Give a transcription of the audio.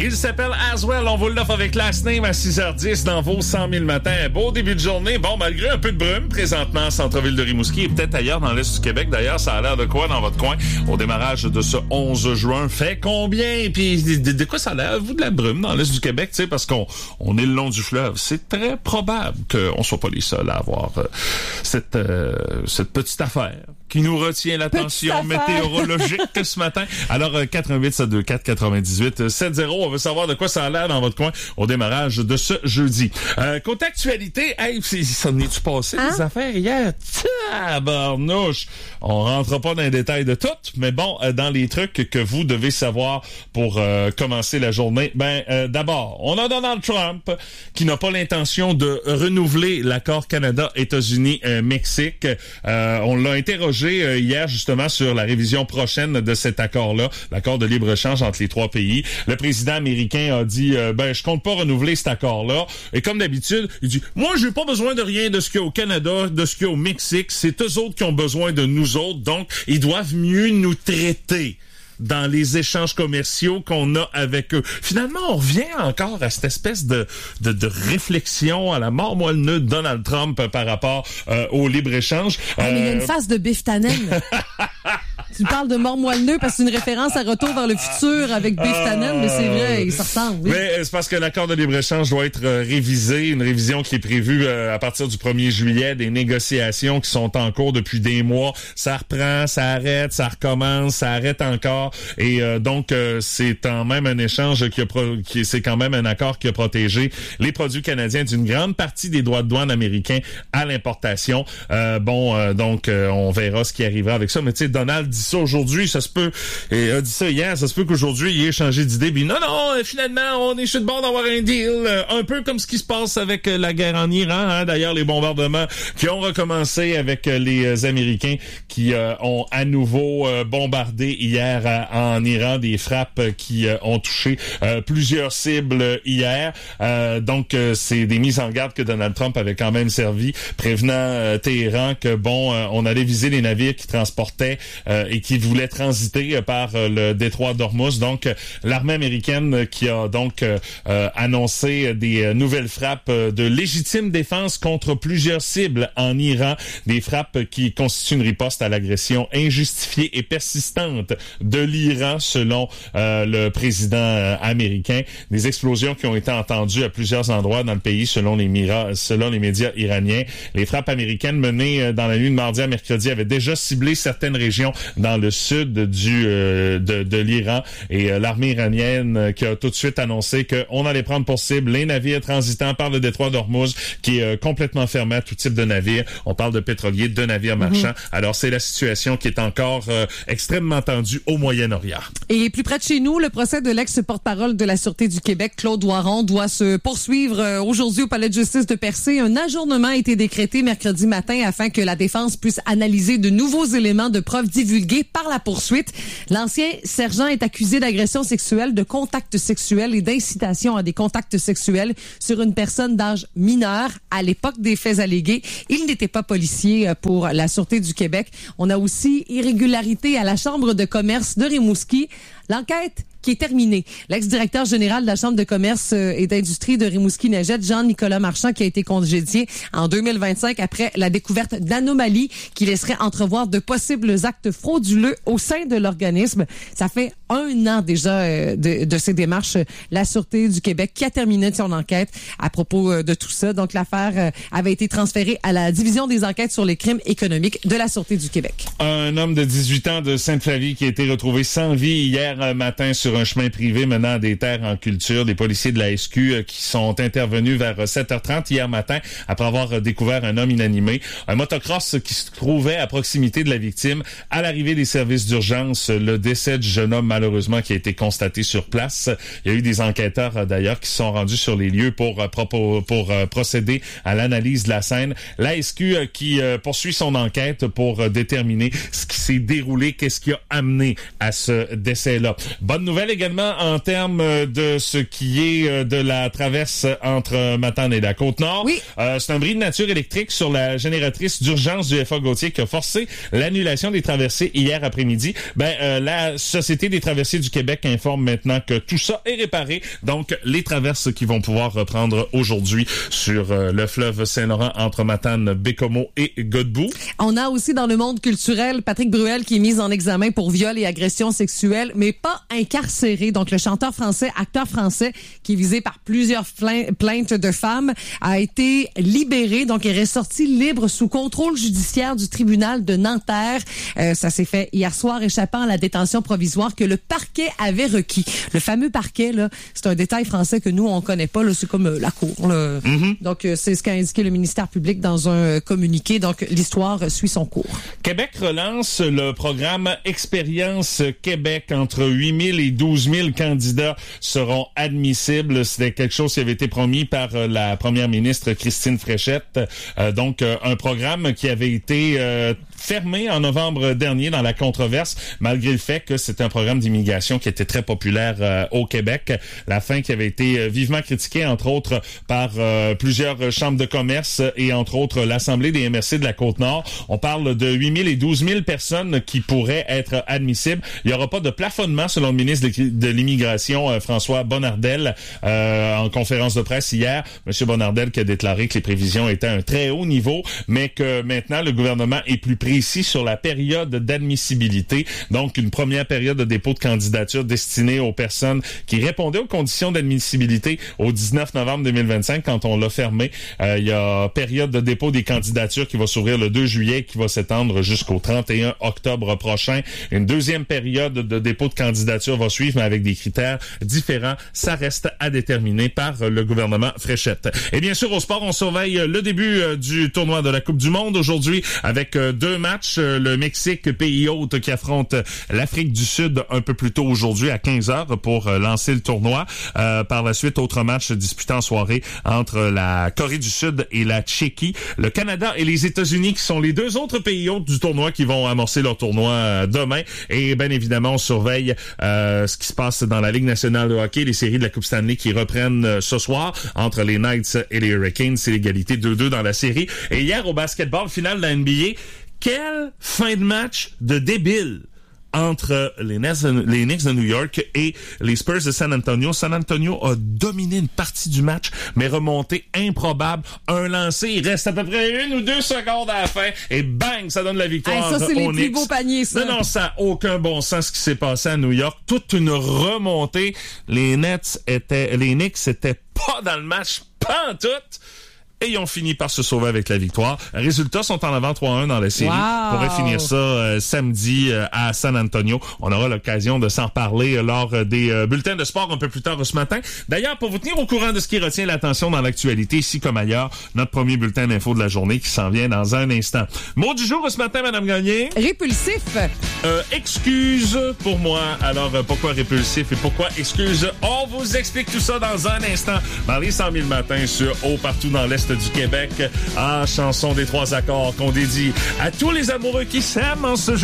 Il s'appelle Aswell. On vous l'offre avec Last Name à 6h10 dans vos 100 000 matins. Beau début de journée. Bon, malgré un peu de brume, présentement, centre-ville de Rimouski et peut-être ailleurs dans l'est du Québec. D'ailleurs, ça a l'air de quoi dans votre coin? Au démarrage de ce 11 juin, fait combien? Puis de quoi ça a l'air, vous, de la brume dans l'est du Québec? Tu sais, parce qu'on est le long du fleuve. C'est très probable qu'on soit pas les seuls à avoir cette petite affaire qui nous retient l'attention météorologique ce matin. Alors, 418-724-98-70. On veut savoir de quoi ça a l'air dans votre coin au démarrage de ce jeudi. Côté actualité, hey, ça n'est-tu passé des affaires hier? Tabarnouche! On rentre pas dans les détails de tout, mais bon, dans les trucs que vous devez savoir pour commencer la journée, d'abord, on a Donald Trump qui n'a pas l'intention de renouveler l'accord Canada-États-Unis-Mexique. On l'a interrogé hier justement sur la révision prochaine de cet accord-là, l'accord de libre-échange entre les trois pays. Le président américain a dit je compte pas renouveler cet accord-là. Et comme d'habitude, il dit moi j'ai pas besoin de rien de ce qu'il y a au Canada, de ce qu'il y a au Mexique, c'est eux autres qui ont besoin de nous autres, donc ils doivent mieux nous traiter dans les échanges commerciaux qu'on a avec eux. Finalement, on revient encore à cette espèce de réflexion à la mort moelle-neu de Donald Trump par rapport au libre-échange. Mais il y a une phase de Biff Tannen. Tu parles de mort moelle-neu parce que c'est une référence à Retour vers le futur avec Biff Tannen, mais c'est vrai, il se ressemble. Oui. Mais c'est parce que l'accord de libre-échange doit être révisé, une révision qui est prévue à partir du 1er juillet, des négociations qui sont en cours depuis des mois. Ça reprend, ça arrête, ça recommence, ça arrête encore. Et donc, c'est quand même un échange c'est quand même un accord qui a protégé les produits canadiens d'une grande partie des droits de douane américains à l'importation. Donc, on verra ce qui arrivera avec ça. Mais tu sais, Donald dit ça aujourd'hui, ça se peut, et a dit ça hier, ça se peut qu'aujourd'hui, il ait changé d'idée. Puis non, finalement, on est sur le bord d'avoir un deal. Un peu comme ce qui se passe avec la guerre en Iran. Hein? D'ailleurs, les bombardements qui ont recommencé avec les Américains qui ont à nouveau bombardé hier en Iran, des frappes qui ont touché plusieurs cibles hier. Donc, c'est des mises en garde que Donald Trump avait quand même servi, prévenant Téhéran que, on allait viser les navires qui transportaient et qui voulaient transiter par le détroit d'Ormuz. Donc, l'armée américaine qui a donc annoncé des nouvelles frappes de légitime défense contre plusieurs cibles en Iran, des frappes qui constituent une riposte à l'agression injustifiée et persistante de l'Iran, selon le président américain. Des explosions qui ont été entendues à plusieurs endroits dans le pays, selon les médias iraniens. Les frappes américaines menées dans la nuit de mardi à mercredi avaient déjà ciblé certaines régions dans le sud de l'Iran, et l'armée iranienne qui a tout de suite annoncé qu'on allait prendre pour cible les navires transitant par le détroit d'Ormuz, qui est complètement fermé à tout type de navires. On parle de pétroliers, de navires marchands. Alors, c'est la situation qui est encore extrêmement tendue au Moyen-Orient. Et plus près de chez nous, le procès de l'ex-porte-parole de la Sûreté du Québec, Claude Doiron, doit se poursuivre aujourd'hui au Palais de justice de Percé. Un ajournement a été décrété mercredi matin afin que la défense puisse analyser de nouveaux éléments de preuves divulgués par la poursuite. L'ancien sergent est accusé d'agression sexuelle, de contact sexuel et d'incitation à des contacts sexuels sur une personne d'âge mineur à l'époque des faits allégués. Il n'était pas policier pour la Sûreté du Québec. On a aussi irrégularité à la Chambre de commerce de Rimouski. L'enquête qui est terminée. L'ex-directeur général de la Chambre de commerce et d'industrie de Rimouski-Neigette, Jean-Nicolas Marchand, qui a été congédié en 2025 après la découverte d'anomalies qui laisseraient entrevoir de possibles actes frauduleux au sein de l'organisme. Ça fait 1 an déjà de ces démarches. La Sûreté du Québec qui a terminé son enquête à propos de tout ça. Donc, l'affaire avait été transférée à la division des enquêtes sur les crimes économiques de la Sûreté du Québec. Un homme de 18 ans de Sainte-Flavie qui a été retrouvé sans vie hier matin sur un chemin privé menant à des terres en culture. Des policiers de la SQ qui sont intervenus vers 7h30 hier matin après avoir découvert un homme inanimé. Un motocross qui se trouvait à proximité de la victime. À l'arrivée des services d'urgence, le décès du jeune homme, malheureusement, qui a été constaté sur place. Il y a eu des enquêteurs, d'ailleurs, qui se sont rendus sur les lieux pour procéder à l'analyse de la scène. La SQ qui poursuit son enquête pour déterminer ce qui s'est déroulé, qu'est-ce qui a amené à ce décès-là. là. Bonne nouvelle également en termes de ce qui est de la traverse entre Matane et la Côte-Nord. Oui. C'est un bris de nature électrique sur la génératrice d'urgence du FA Gautier qui a forcé l'annulation des traversées hier après-midi. La Société des traversiers du Québec informe maintenant que tout ça est réparé. Donc, les traverses qui vont pouvoir reprendre aujourd'hui sur le fleuve Saint-Laurent entre Matane, Bécomo et Godbout. On a aussi dans le monde culturel Patrick Bruel qui est mis en examen pour viol et agression sexuelle, mais pas incarcéré. Donc, le chanteur français, acteur français, qui est visé par plusieurs plaintes de femmes, a été libéré. Donc, est ressorti libre sous contrôle judiciaire du tribunal de Nanterre. Ça s'est fait hier soir, échappant à la détention provisoire que le parquet avait requis. Le fameux parquet, là, c'est un détail français que nous, on connaît pas. Là, c'est comme la cour. Là. Mm-hmm. Donc, c'est ce qu'a indiqué le ministère public dans un communiqué. Donc, l'histoire suit son cours. Québec relance le programme Expérience Québec. Entre 8 000 et 12 000 candidats seront admissibles. C'était quelque chose qui avait été promis par la première ministre Christine Fréchette. Donc, un programme qui avait été fermé en novembre dernier dans la controverse, malgré le fait que c'est un programme d'immigration qui était très populaire au Québec. La fin qui avait été vivement critiquée, entre autres, par plusieurs chambres de commerce et, entre autres, l'Assemblée des MRC de la Côte-Nord. On parle de 8 000 et 12 000 personnes qui pourraient être admissibles. Il n'y aura pas de plafonnement, selon le ministre de l'Immigration, François Bonnardel, en conférence de presse hier. Monsieur Bonnardel qui a déclaré que les prévisions étaient à un très haut niveau, mais que maintenant, le gouvernement est plus précis sur la période d'admissibilité. Donc, une première période de dépôt de candidature destinée aux personnes qui répondaient aux conditions d'admissibilité au 19 novembre 2025, quand on l'a fermé. Il y a période de dépôt des candidatures qui va s'ouvrir le 2 juillet, qui va s'étendre jusqu'au 31 octobre prochain. Une deuxième période de dépôt de candidature va suivre, mais avec des critères différents. Ça reste à déterminer par le gouvernement Fréchette. Et bien sûr, au sport, on surveille le début du tournoi de la Coupe du Monde aujourd'hui avec deux matchs. Le Mexique, pays hôte, qui affronte l'Afrique du Sud un peu plus tôt aujourd'hui à 15h pour lancer le tournoi. Par la suite, autre match disputé en soirée entre la Corée du Sud et la Tchéquie. Le Canada et les États-Unis qui sont les deux autres pays hôtes du tournoi qui vont amorcer leur tournoi demain. Et bien évidemment, on surveille ce qui se passe dans la Ligue nationale de hockey, les séries de la Coupe Stanley qui reprennent ce soir entre les Knights et les Hurricanes. C'est l'égalité 2-2 dans la série. Et hier, au basketball, finale de la NBA, quelle fin de match de débile entre les Knicks de New York et les Spurs de San Antonio. San Antonio a dominé une partie du match, mais remonté improbable. Un lancer, il reste à peu près 1 ou 2 secondes à la fin, et bang, ça donne la victoire ça, c'est les aux plus Knicks. beaux paniers, ça. Non, ça n'a aucun bon sens ce qui s'est passé à New York. Toute une remontée. Les Knicks étaient pas dans le match, pas en tout. Et ils ont fini par se sauver avec la victoire. Les résultats sont en avant 3-1 dans la série. Wow. On pourrait finir ça samedi à San Antonio. On aura l'occasion de s'en reparler lors des bulletins de sport un peu plus tard ce matin. D'ailleurs, pour vous tenir au courant de ce qui retient l'attention dans l'actualité, ici comme ailleurs, notre premier bulletin d'info de la journée qui s'en vient dans un instant. Mot du jour ce matin, Madame Gagné. Répulsif. Excuse pour moi. Alors, pourquoi répulsif et pourquoi excuse? On vous explique tout ça dans un instant. Dans les 100 000 matins sur Haut partout dans l'Est du Québec, chanson des 3 accords qu'on dédie à tous les amoureux qui s'aiment en ce jour.